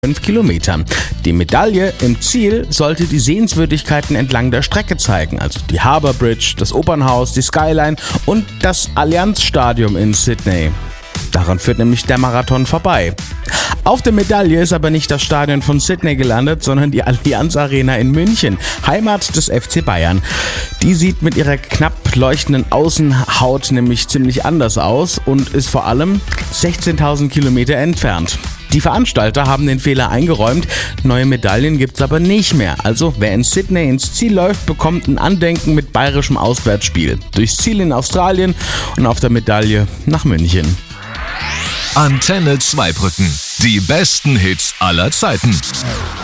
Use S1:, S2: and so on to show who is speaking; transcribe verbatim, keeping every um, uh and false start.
S1: fünf Kilometer. Die Medaille im Ziel sollte die Sehenswürdigkeiten entlang der Strecke zeigen, also die Harbour Bridge, das Opernhaus, die Skyline und das Allianz Stadium in Sydney. Daran führt nämlich der Marathon vorbei. Auf der Medaille ist aber nicht das Stadion von Sydney gelandet, sondern die Allianz Arena in München, Heimat des F C Bayern. Die sieht mit ihrer knapp leuchtenden Außenhaut nämlich ziemlich anders aus und ist vor allem sechzehntausend Kilometer entfernt. Die Veranstalter haben den Fehler eingeräumt, neue Medaillen gibt's aber nicht mehr. Also wer in Sydney ins Ziel läuft, bekommt ein Andenken mit bayerischem Auswärtsspiel. Durchs Ziel in Australien und auf der Medaille nach München.
S2: Antenne Zweibrücken. Die besten Hits aller Zeiten.